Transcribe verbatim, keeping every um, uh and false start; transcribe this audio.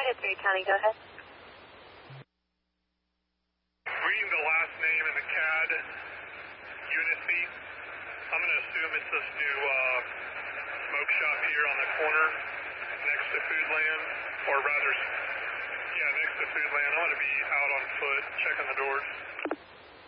ahead, Perry County, go ahead. Reading the last name in the C A D, Unity, I'm going to assume it's this new uh, smoke shop here on the corner next to Foodland, or rather, yeah, next to Foodland. I'm going to be out on foot checking the doors.